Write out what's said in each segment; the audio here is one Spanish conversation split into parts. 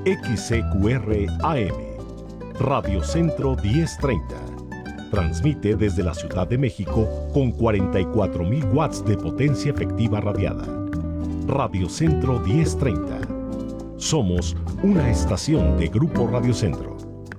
XCQR AM, Radio Centro 1030. Transmite desde la Ciudad de México con 44.000 watts de potencia efectiva radiada. Radio Centro 1030. Somos una estación de Grupo Radio Centro.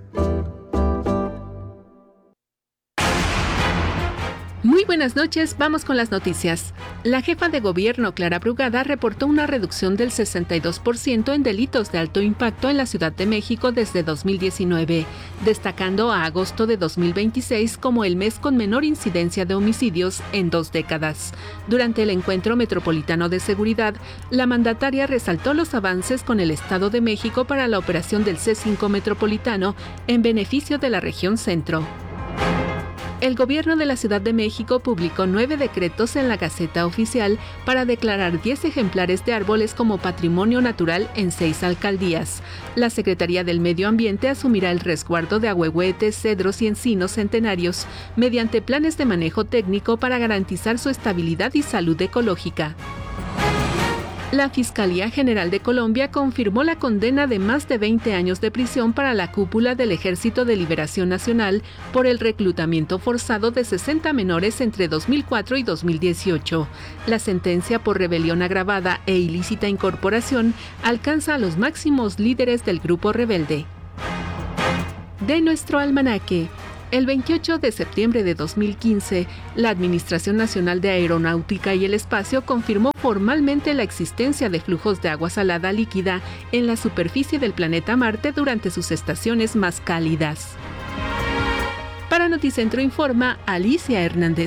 Muy buenas noches, vamos con las noticias. La jefa de gobierno, Clara Brugada, reportó una reducción del 62% en delitos de alto impacto en la Ciudad de México desde 2019, destacando a agosto de 2026 como el mes con menor incidencia de homicidios en 2 décadas. Durante el Encuentro Metropolitano de Seguridad, la mandataria resaltó los avances con el Estado de México para la operación del C5 Metropolitano en beneficio de la región centro. El gobierno de la Ciudad de México publicó 9 decretos en la Gaceta Oficial para declarar 10 ejemplares de árboles como patrimonio natural en 6 alcaldías. La Secretaría del Medio Ambiente asumirá el resguardo de ahuehuetes, cedros y encinos centenarios mediante planes de manejo técnico para garantizar su estabilidad y salud ecológica. La Fiscalía General de Colombia confirmó la condena de más de 20 años de prisión para la cúpula del Ejército de Liberación Nacional por el reclutamiento forzado de 60 menores entre 2004 y 2018. La sentencia por rebelión agravada e ilícita incorporación alcanza a los máximos líderes del grupo rebelde. De nuestro almanaque. El 28 de septiembre de 2015, la Administración Nacional de Aeronáutica y el Espacio confirmó formalmente la existencia de flujos de agua salada líquida en la superficie del planeta Marte durante sus estaciones más cálidas. Para Noticentro informa Alicia Hernández.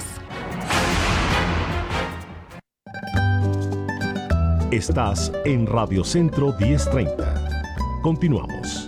Estás en Radio Centro 1030. Continuamos.